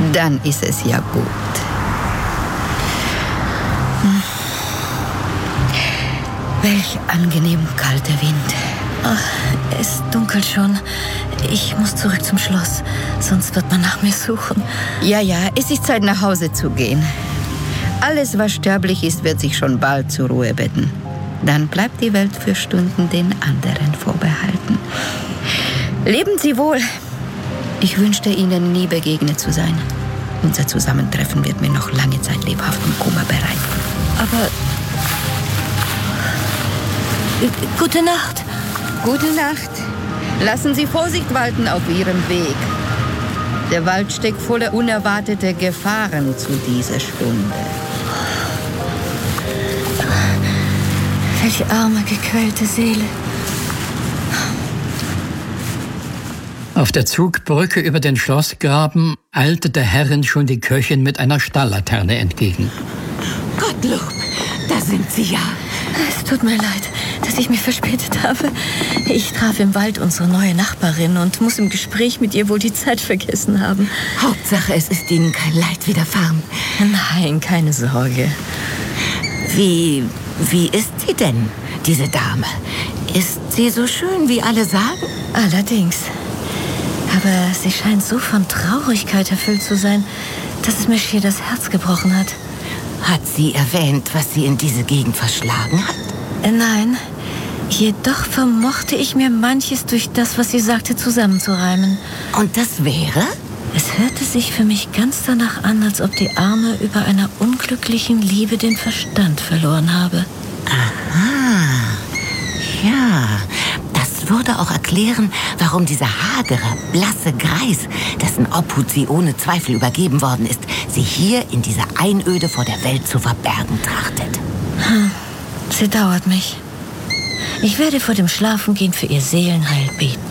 Dann ist es ja gut. Welch angenehm kalter Wind. Ach, es dunkelt schon. Ich muss zurück zum Schloss, sonst wird man nach mir suchen. Ja, es ist Zeit, nach Hause zu gehen. Alles, was sterblich ist, wird sich schon bald zur Ruhe betten. Dann bleibt die Welt für Stunden den anderen vorbehalten. Leben Sie wohl. Ich wünschte Ihnen, nie begegnet zu sein. Unser Zusammentreffen wird mir noch lange Zeit lebhaften Kummer bereiten. Aber... Gute Nacht. Gute Nacht. Lassen Sie Vorsicht walten auf Ihrem Weg. Der Wald steckt voller unerwarteter Gefahren zu dieser Stunde. Welche arme, gequälte Seele. Auf der Zugbrücke über den Schlossgraben eilte der Herrin schon die Köchin mit einer Stalllaterne entgegen. Gottlob, da sind Sie ja. Es tut mir leid, dass ich mich verspätet habe. Ich traf im Wald unsere neue Nachbarin und muss im Gespräch mit ihr wohl die Zeit vergessen haben. Hauptsache, es ist Ihnen kein Leid widerfahren. Nein, keine Sorge. Wie ist sie denn, diese Dame? Ist sie so schön, wie alle sagen? Allerdings. Aber sie scheint so von Traurigkeit erfüllt zu sein, dass es mir schier das Herz gebrochen hat. Hat sie erwähnt, was sie in diese Gegend verschlagen hat? Nein, jedoch vermochte ich mir manches durch das, was sie sagte, zusammenzureimen. Und das wäre? Es hörte sich für mich ganz danach an, als ob die Arme über einer unglücklichen Liebe den Verstand verloren habe. Aha, ja, das würde auch erklären, warum dieser hagere, blasse Greis, dessen Obhut sie ohne Zweifel übergeben worden ist, sie hier in dieser Einöde vor der Welt zu verbergen trachtet. Sie dauert mich. Ich werde vor dem Schlafengehen für ihr Seelenheil beten.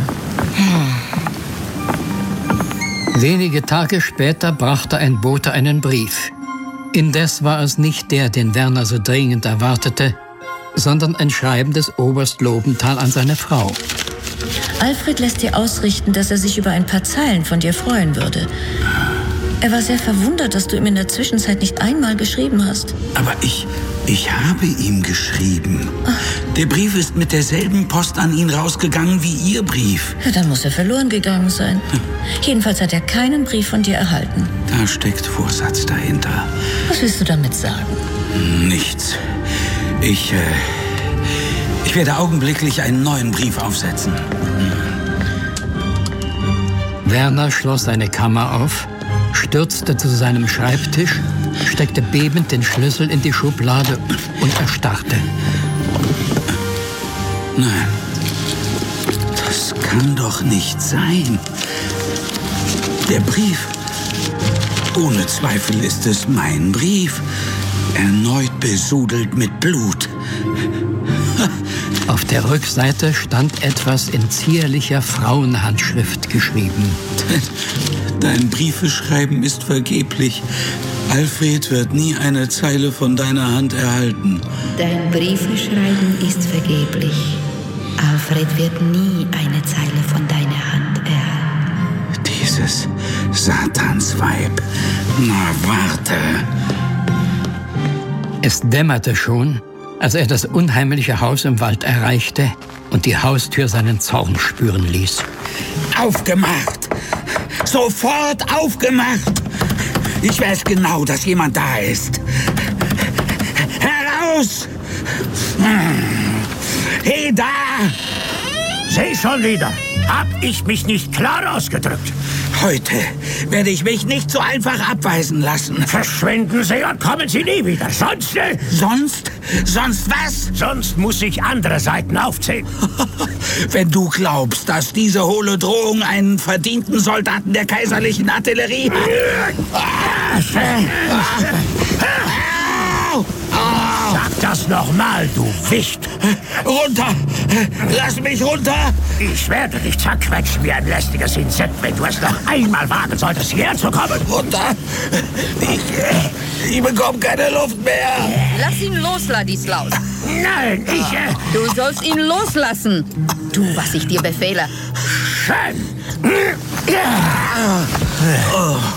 Wenige Tage später brachte ein Bote einen Brief. Indes war es nicht der, den Werner so dringend erwartete, sondern ein Schreiben des Oberst Lobenthal an seine Frau. Alfred lässt dir ausrichten, dass er sich über ein paar Zeilen von dir freuen würde. Er war sehr verwundert, dass du ihm in der Zwischenzeit nicht einmal geschrieben hast. Aber ich habe ihm geschrieben. Der Brief ist mit derselben Post an ihn rausgegangen wie Ihr Brief. Ja, dann muss er verloren gegangen sein. Jedenfalls hat er keinen Brief von dir erhalten. Da steckt Vorsatz dahinter. Was willst du damit sagen? Nichts. Ich werde augenblicklich einen neuen Brief aufsetzen. Werner schloss seine Kammer auf, stürzte zu seinem Schreibtisch, steckte bebend den Schlüssel in die Schublade und erstarrte. Nein, das kann doch nicht sein. Der Brief. Ohne Zweifel ist es mein Brief. Erneut besudelt mit Blut. Auf der Rückseite stand etwas in zierlicher Frauenhandschrift geschrieben. Dein Briefeschreiben ist vergeblich. Alfred wird nie eine Zeile von deiner Hand erhalten. Dein Briefeschreiben ist vergeblich. Alfred wird nie eine Zeile von deiner Hand erhalten. Dieses Satansweib. Na, warte. Es dämmerte schon, als er das unheimliche Haus im Wald erreichte und die Haustür seinen Zorn spüren ließ. Aufgemacht! Sofort aufgemacht! Ich weiß genau, dass jemand da ist. Heraus! Hey, da! Seh schon wieder. Hab ich mich nicht klar ausgedrückt? Heute werde ich mich nicht so einfach abweisen lassen. Verschwinden Sie und kommen Sie nie wieder. Sonst... Sonst was? Sonst muss ich andere Seiten aufzählen. Wenn du glaubst, dass diese hohle Drohung einen verdienten Soldaten der kaiserlichen Artillerie hat. Sag das nochmal, du Wicht. Runter! Lass mich runter! Ich werde dich zerquetschen wie ein lästiges Insekt, wenn du es noch einmal wagen solltest, hierher zu kommen. Runter! Ich bekomme keine Luft mehr! Lass ihn los, Ladislaus. Nein, Du sollst ihn loslassen. Tu, was ich dir befehle. Schön.